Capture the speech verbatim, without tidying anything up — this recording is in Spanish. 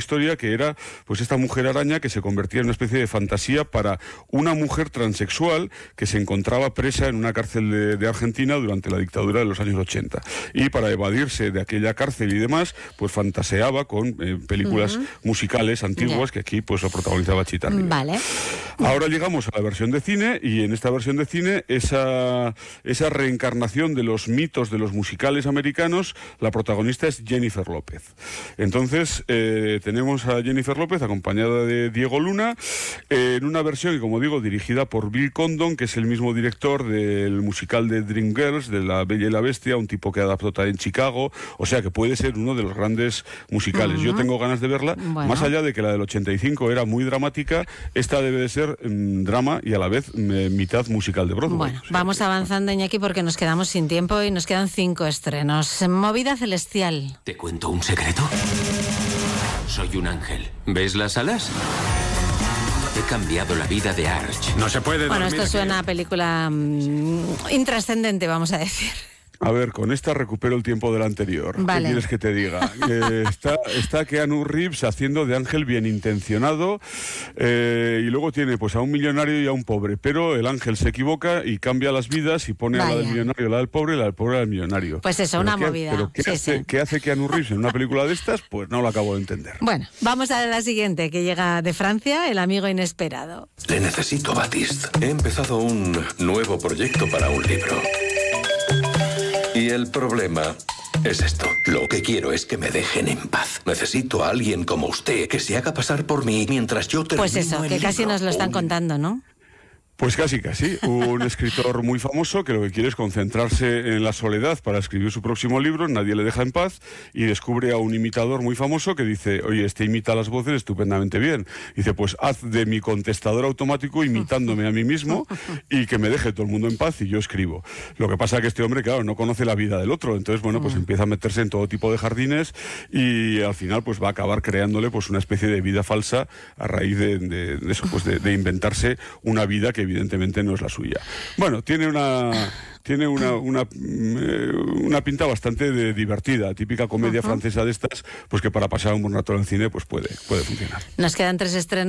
historia que era pues esta mujer araña que se convertía en una especie de fantasía para una mujer transexual que se encontraba presa en una cárcel de, de Argentina durante la dictadura de los años ochenta. Y para evadirse de aquella cárcel y demás, pues fantaseaba con eh, películas uh-huh. musicales antiguas, yeah. que aquí pues lo protagonizaba Chita Rivera. Vale. Ahora llegamos a la versión de cine, y en esta versión de cine, esa, esa reencarnación de los mitos de los musicales americanos, la protagonista es Jennifer López. Entonces, eh, tenemos a Jennifer López acompañada de Diego Luna, eh, en una versión, que como digo, dirigida por Bill Condon, que es el mismo director del musical de Dreamgirls, de La Bella y la Bestia, un tipo que adaptó en Chicago, o sea que puede ser uno de los grandes musicales. Uh-huh. Yo tengo ganas de verla, bueno. más allá de que la del ochenta y cinco era muy dramática, esta debe de ser mmm, drama y a la vez mmm, mitad musical de Broadway. Bueno, o sea, vamos que, avanzando, Iñaki, porque nos quedamos sin tiempo y nos quedan cinco estrenos. Movida Celestial. ¿Te cuento un secreto? Soy un ángel. ¿Ves las alas? He cambiado la vida de Arch. No se puede Bueno, dormir esto suena a película mmm, intrascendente, vamos a decir. A ver, con esta recupero el tiempo del anterior. Vale. ¿Qué quieres que te diga? Eh, está, está Keanu Reeves haciendo de ángel bien intencionado, eh, y luego tiene pues a un millonario y a un pobre, pero el ángel se equivoca y cambia las vidas y pone Vaya. a la del millonario, la del pobre, y la del pobre al millonario. Pues eso, pero una ¿qué, movida. ¿Pero qué, sí, hace, sí. qué hace Keanu Reeves en una película de estas? Pues no lo acabo de entender. Bueno, vamos a la siguiente, que llega de Francia, El amigo inesperado. Te necesito, Baptiste. He empezado un nuevo proyecto para un libro. Y el problema es esto. Lo que quiero es que me dejen en paz. Necesito a alguien como usted que se haga pasar por mí mientras yo termino Pues eso, que el casi libro. nos lo están contando, ¿no? Pues casi, casi. Un escritor muy famoso que lo que quiere es concentrarse en la soledad para escribir su próximo libro, Nadie le deja en paz, y descubre a un imitador muy famoso que dice, oye, este imita las voces estupendamente bien. Dice, pues haz de mi contestador automático imitándome a mí mismo y que me deje todo el mundo en paz y yo escribo. Lo que pasa es que este hombre, claro, no conoce la vida del otro, entonces, bueno, pues empieza a meterse en todo tipo de jardines y al final pues va a acabar creándole pues una especie de vida falsa a raíz de, de, de eso, pues de, de inventarse una vida que evidentemente no es la suya. Bueno, tiene una tiene una una, una pinta bastante de divertida, típica comedia uh-huh. francesa de estas, pues que para pasar un buen rato en el cine pues puede, puede funcionar. Nos quedan tres estrenos.